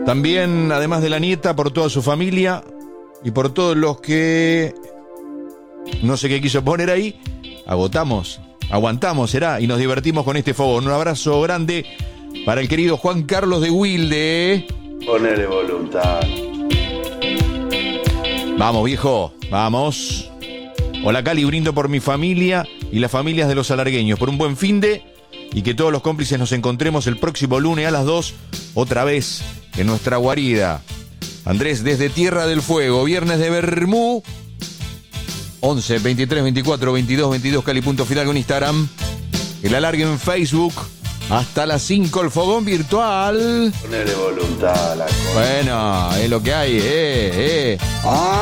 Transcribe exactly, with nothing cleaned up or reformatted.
También, además de la nieta, por toda su familia y por todos los que... No sé qué quiso poner ahí. Agotamos, aguantamos, será, y nos divertimos con este fogón. Un abrazo grande para el querido Juan Carlos de Wilde. Ponele voluntad. Vamos, viejo, vamos. Hola, Cali, brindo por mi familia y las familias de los alargueños, por un buen finde y que todos los cómplices nos encontremos el próximo lunes a las dos, otra vez en nuestra guarida. Andrés, desde Tierra del Fuego, viernes de Bermú, once, veintitrés, veinticuatro, veintidós, veintidós, Cali punto Fidalgo en Instagram, el alargue en Facebook, hasta las cinco el fogón virtual. Ponele voluntad a la cosa. Bueno, es lo que hay, eh, eh.